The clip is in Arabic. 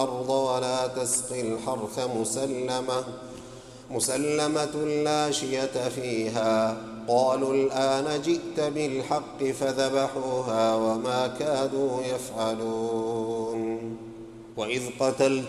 الأرض ولا تسقي الحرث مسلمة لا شية فيها. قالوا الآن جئت بالحق فذبحوها وما كادوا يفعلون. وإذ قتلتم